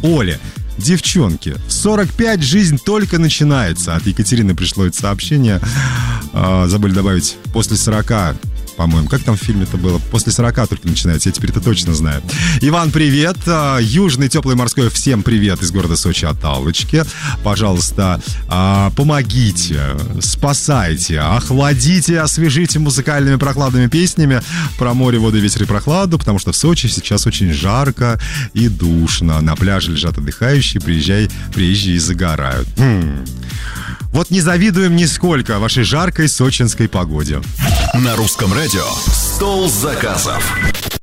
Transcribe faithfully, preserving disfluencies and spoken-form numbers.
Оля. Девчонки, в сорок пять жизнь только начинается. От Екатерины пришло это сообщение. а, Забыли добавить после сорока, по-моему. Как там в фильме-то было? После сорока только начинается. Я теперь это точно знаю. Иван, привет. Южный теплый морской. Всем привет из города Сочи от Аллочки. Пожалуйста, помогите, спасайте, охладите, освежите музыкальными прохладными песнями про море, воду, ветер и прохладу, потому что в Сочи сейчас очень жарко и душно. На пляже лежат отдыхающие, приезжай, приезжие и загорают. Хм. Вот не завидуем нисколько вашей жаркой сочинской погоде. На русском радио «Стол заказов».